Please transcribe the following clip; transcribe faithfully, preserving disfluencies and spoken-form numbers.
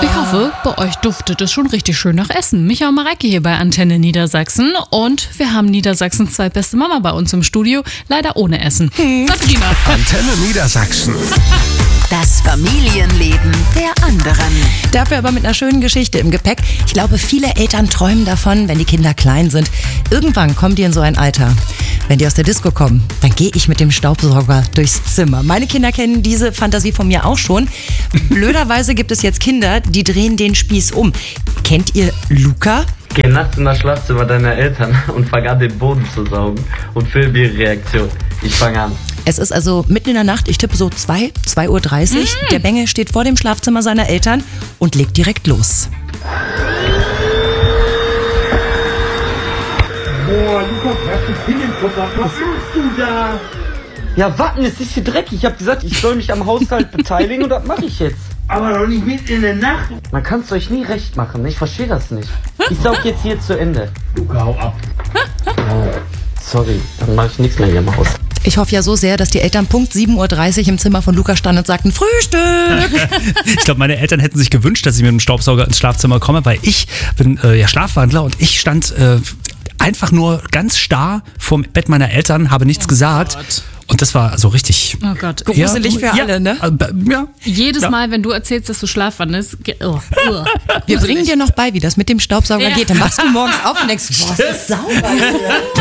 Ich hoffe, bei euch duftet es schon richtig schön nach Essen. Micha und Mareike hier bei Antenne Niedersachsen. Und wir haben Niedersachsens zweitbeste Mama bei uns im Studio. Leider ohne Essen. Hm. Sabrina. Antenne Niedersachsen. Das Familienleben der anderen. Dafür aber mit einer schönen Geschichte im Gepäck. Ich glaube, viele Eltern träumen davon, wenn die Kinder klein sind. Irgendwann kommen die in so ein Alter. Wenn die aus der Disco kommen, dann gehe ich mit dem Staubsauger durchs Zimmer. Meine Kinder kennen diese Fantasie von mir auch schon. Blöderweise gibt es jetzt Kinder, die drehen den Spieß um. Kennt ihr Luca? Geh nachts in das Schlafzimmer deiner Eltern und fang an, den Boden zu saugen und film ihre Reaktion. Ich fange an. Es ist also mitten in der Nacht, ich tippe so zwei, zwei Uhr dreißig. Mm. Der Bengel steht vor dem Schlafzimmer seiner Eltern und legt direkt los. Boah, Lukas, hast du Pin im Kopf? Was machst du da? Ja, warten, es ist hier dreckig. Ich hab gesagt, ich soll mich am Haushalt beteiligen und das mache ich jetzt. Aber doch nicht mitten in der Nacht. Man kann es euch nie recht machen, ich verstehe das nicht. Ich saug jetzt hier zu Ende. Luca, hau ab. Oh, sorry, dann mache ich nichts mehr hier im Haus. Ich hoffe ja so sehr, dass die Eltern Punkt sieben Uhr dreißig im Zimmer von Luca standen und sagten, Frühstück! Ich glaube, meine Eltern hätten sich gewünscht, dass ich mit dem Staubsauger ins Schlafzimmer komme, weil ich bin äh, ja Schlafwandler und ich stand äh, einfach nur ganz starr vorm Bett meiner Eltern, habe nichts oh gesagt. Gott. Und das war so richtig Oh Gott. Gruselig für alle, ja, ne? Äh, ja. Jedes ja. Mal, wenn du erzählst, dass du schlafwandelst, ge- oh, oh. Wir bringen dir noch bei, wie das mit dem Staubsauger Ja. geht. Dann wachst du morgens auf und denkst, boah, das ist sauber.